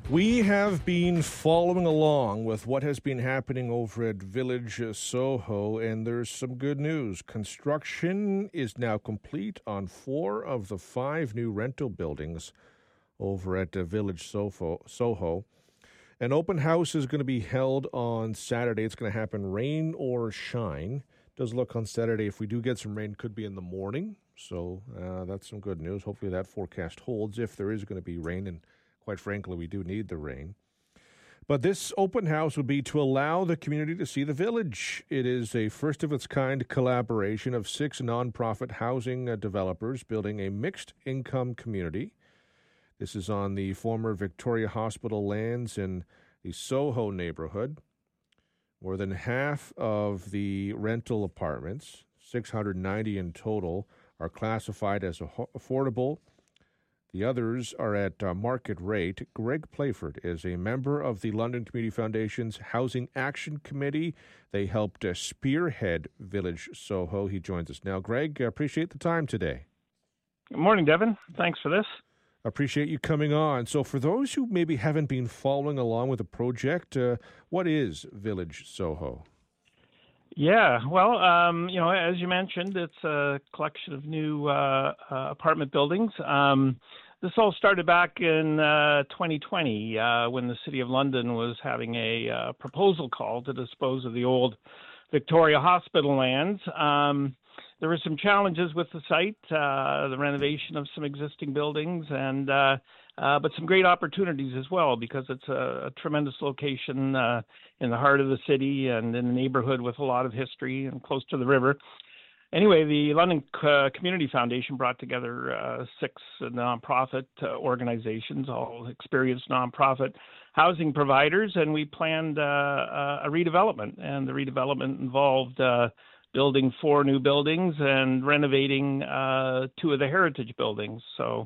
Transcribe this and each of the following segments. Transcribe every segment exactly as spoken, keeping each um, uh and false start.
We have been following along with what has been happening over at Village Soho, and there's some good news. Construction is now complete on four of the five new rental buildings over at uh, Village Soho. Soho. An open house is going to be held on Saturday. It's going to happen rain or shine. Does look on Saturday, if we do get some rain, could be in the morning. So uh, that's some good news. Hopefully that forecast holds if there is going to be rain, and quite frankly, we do need the rain. But this open house would be to allow the community to see the village. It is a first-of-its-kind collaboration of six nonprofit housing uh, developers building a mixed-income community. This is on the former Victoria Hospital lands in the Soho neighborhood. More than half of the rental apartments, six hundred ninety in total, are classified as affordable. The others are at uh, market rate. Greg Playford is a member of the London Community Foundation's Housing Action Committee. They helped uh, spearhead Village Soho. He joins us now. Greg, I appreciate the time today. Good morning, Devin. Thanks for this. Appreciate you coming on. So for those who maybe haven't been following along with the project, uh, what is Village Soho? Yeah, well, um, you know, as you mentioned, it's a collection of new uh, uh, apartment buildings. Um, this all started back in uh, twenty twenty uh, when the City of London was having a uh, proposal call to dispose of the old Victoria Hospital lands. Um, there were some challenges with the site, uh, the renovation of some existing buildings, and uh, uh, but some great opportunities as well, because it's a, a tremendous location uh, in the heart of the city and in a neighborhood with a lot of history and close to the river. Anyway, the London uh, Community Foundation brought together uh, six nonprofit uh, organizations, all experienced nonprofit housing providers, and we planned uh, a redevelopment. And the redevelopment involved uh, building four new buildings and renovating uh, two of the heritage buildings. So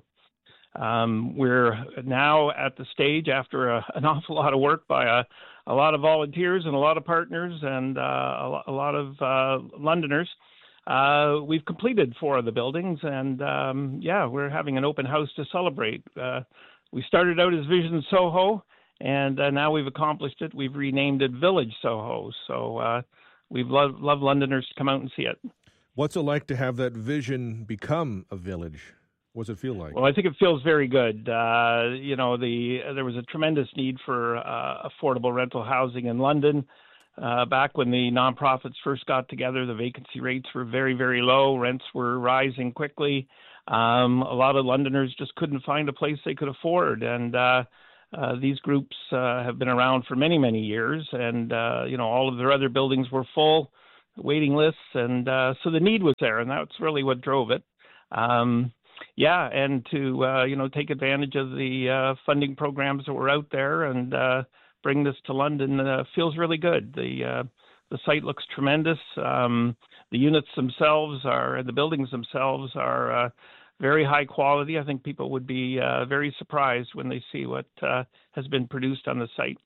um, we're now at the stage, after a, an awful lot of work by a, a lot of volunteers and a lot of partners and uh, a, a lot of uh, Londoners. Uh, we've completed four of the buildings, and um, yeah, we're having an open house to celebrate. Uh, we started out as Vision Soho, and uh, now we've accomplished it. We've renamed it Village Soho. So uh, we'd love, love Londoners to come out and see it. What's it like to have that vision become a village? What does it feel like? Well, I think it feels very good. Uh, you know, the there was a tremendous need for uh, affordable rental housing in London. Uh, back when the nonprofits first got together, the vacancy rates were very, very low. Rents were rising quickly. Um, a lot of Londoners just couldn't find a place they could afford. And uh, uh, these groups uh, have been around for many, many years. And, uh, you know, all of their other buildings were full, waiting lists. And uh, so the need was there, and that's really what drove it. Um, yeah, and to, uh, you know, take advantage of the uh, funding programs that were out there and uh, bring this to London uh, feels really good. The uh, the site looks tremendous. Um, the units themselves are, the buildings themselves are uh, very high quality. I think people would be uh, very surprised when they see what uh, has been produced on the site.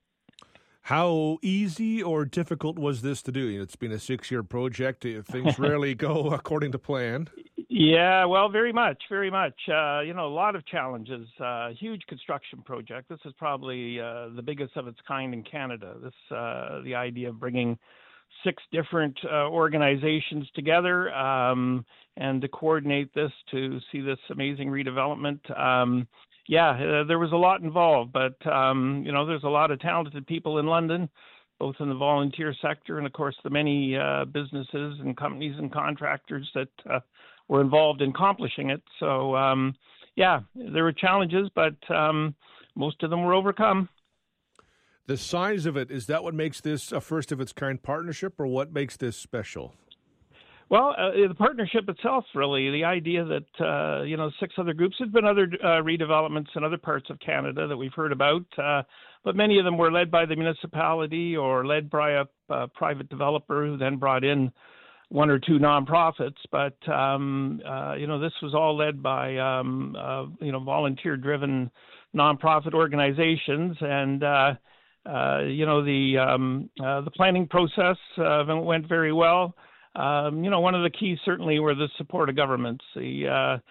How easy or difficult was this to do? It's been a six-year project. Things rarely go according to plan. Yeah, well, very much, very much. Uh, you know, a lot of challenges. Uh, huge construction project. This is probably uh, the biggest of its kind in Canada. This, uh, the idea of bringing six different uh, organizations together um, and to coordinate this to see this amazing redevelopment. Um, yeah, uh, there was a lot involved, but um, you know, there's a lot of talented people in London, both in the volunteer sector and, of course, the many uh, businesses and companies and contractors that uh, were involved in accomplishing it. So, um, yeah, there were challenges, but um, most of them were overcome. The size of it, is that what makes this a first-of-its-kind partnership, or what makes this special? Well, uh, the partnership itself, really, the idea that, uh, you know, six other groups, there's been other uh, redevelopments in other parts of Canada that we've heard about, uh, but many of them were led by the municipality or led by a, a private developer who then brought in one or two nonprofits. But, um, uh, you know, this was all led by, um, uh, you know, volunteer-driven nonprofit organizations. And, uh, uh, you know, the, um, uh, the planning process uh, went very well. Um, you know, one of the keys certainly were the support of governments. The uh,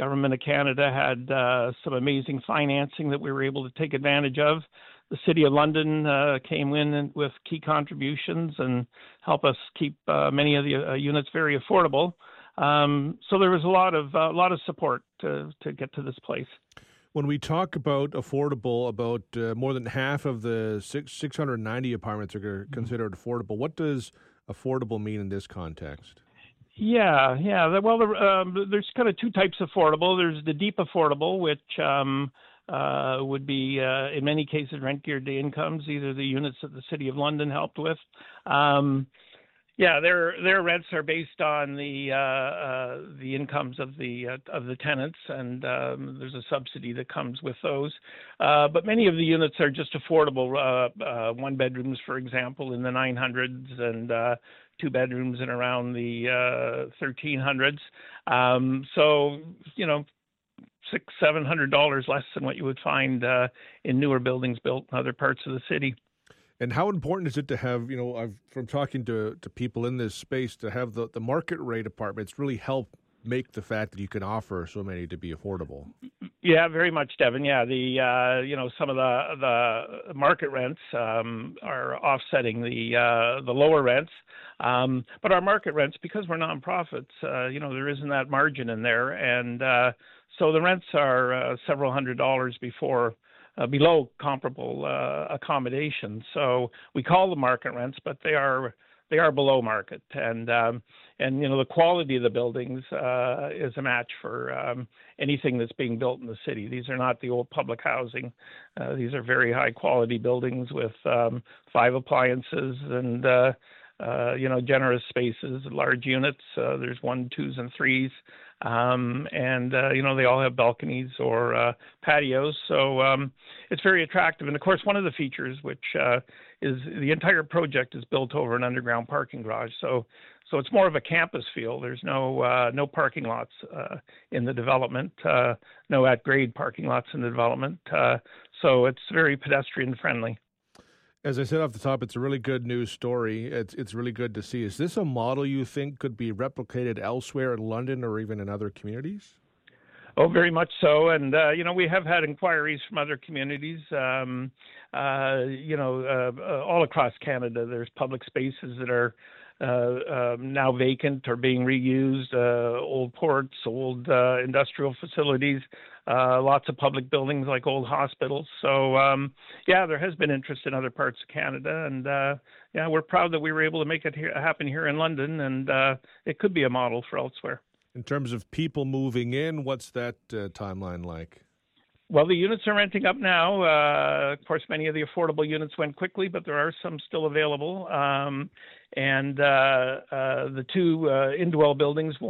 Government of Canada had uh, some amazing financing that we were able to take advantage of. The City of London uh, came in with key contributions and helped us keep uh, many of the uh, units very affordable. Um, so there was a lot of a uh, lot of support to to get to this place. When we talk about affordable, about uh, more than half of the six, 690 apartments are considered affordable. What does affordable mean in this context? Yeah, yeah. Well, um, there's kind of two types of affordable. There's the deep affordable, which um, uh, would be, uh, in many cases, rent geared to incomes, either the units that the City of London helped with. Um, Yeah, their their rents are based on the uh, uh, the incomes of the uh, of the tenants, and um, there's a subsidy that comes with those. Uh, but many of the units are just affordable, uh, uh, one bedrooms, for example, in the nine hundreds, and uh, two bedrooms in around the uh, thirteen hundreds. Um, so you know, six seven hundred dollars less than what you would find uh, in newer buildings built in other parts of the city. And how important is it to have, you know, I've, from talking to, to people in this space, to have the, the market rate apartments really help make the fact that you can offer so many to be affordable? Yeah, very much, Devin. Yeah, the uh, you know, some of the the market rents um, are offsetting the uh, the lower rents, um, but our market rents, because we're nonprofits, uh, you know, there isn't that margin in there, and uh, so the rents are uh, several hundred dollars before. Uh, below comparable uh, accommodations. So we call them market rents, but they are they are below market. And um, and you know, the quality of the buildings uh, is a match for um, anything that's being built in the city. These are not the old public housing. Uh, these are very high quality buildings with um, five appliances and uh, uh, you know, generous spaces, large units. Uh, there's one, twos, and threes. Um, and, uh, you know, they all have balconies or uh, patios. So um, it's very attractive. And, of course, one of the features, which uh, is the entire project is built over an underground parking garage. So so it's more of a campus feel. There's no uh, no parking lots uh, in the development, uh, no at-grade parking lots in the development. Uh, so it's very pedestrian friendly. As I said off the top, it's a really good news story. It's it's really good to see. Is this a model you think could be replicated elsewhere in London or even in other communities? Oh, very much so. And, uh, you know, we have had inquiries from other communities, um, uh, you know, uh, uh, all across Canada. There's public spaces that are uh, um, now vacant or being reused, uh, old ports, old uh, industrial facilities, uh, lots of public buildings like old hospitals. So, um, yeah, there has been interest in other parts of Canada. And, uh, yeah, we're proud that we were able to make it here, happen here in London. And uh, it could be a model for elsewhere. In terms of people moving in, what's that uh, timeline like? Well, the units are renting up now. Uh, of course, many of the affordable units went quickly, but there are some still available. Um, and uh, uh, the two uh, indwell buildings will